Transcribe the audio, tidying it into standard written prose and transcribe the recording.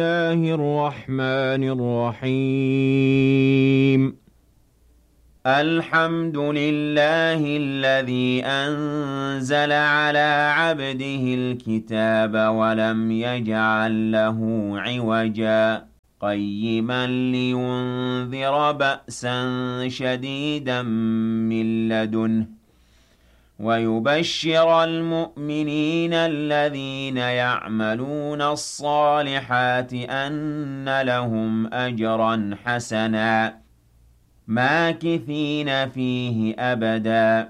الله الرحمن الرحيم. الحمد لله الذي أنزل على عبده الكتاب ولم يجعل له عوجا قيما لينذر بأسا شديدا من لدنه ويبشر المؤمنين الذين يعملون الصالحات أن لهم أجرا حسنا ماكثين فيه أبدا